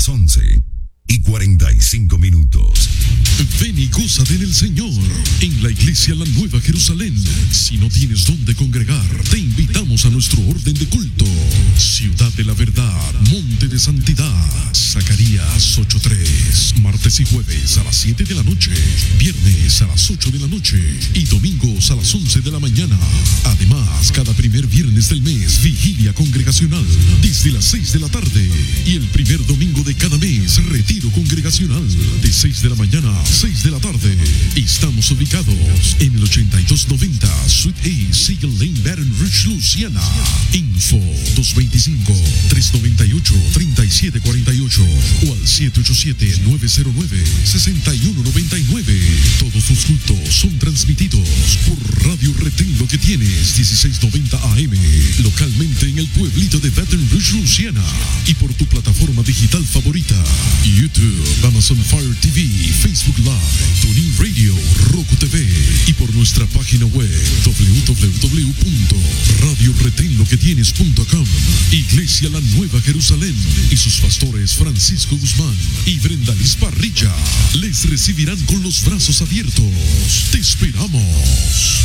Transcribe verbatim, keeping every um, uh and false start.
las once y cuarenta y cinco minutos. Ven y goza del Señor en la iglesia La Nueva Jerusalén. Si no tienes dónde congregar, te invitamos a nuestro orden de culto. Ciudad de la Verdad, Monte de Santidad, Zacarías ocho tres. Martes y jueves a las siete de la noche, viernes a las ocho de la noche y domingos a las once de la mañana. Además, cada primer viernes del mes, vigilia congregacional desde las seis de la tarde. Y el primer domingo de cada mes, retiro congregacional de seis de la mañana a seis de la tarde. Estamos ubicados en el ochenta y dos noventa Suite A, Siegel Lane, Baton Rouge, Luisiana. Info dos dos cinco, tres nueve ocho, tres siete cuatro ocho o al siete ocho siete, nueve cero nueve, seis uno nueve nueve. Todos los cultos son transmitidos por Radio Retén Lo que Tienes, dieciséis noventa A M, localmente en el pueblito de Baton Rouge, Luisiana, y por tu plataforma digital favorita, YouTube, Amazon Fire T V, Facebook Live, TuneIn Radio, Roku T V, y por nuestra página web doble u doble u doble u punto radio retén lo que tienes punto com. Iglesia La Nueva Jerusalén y sus pastores Francisco Guzmán y Brenda Liz Parrilla les recibirán con los brazos abiertos. Te esperamos.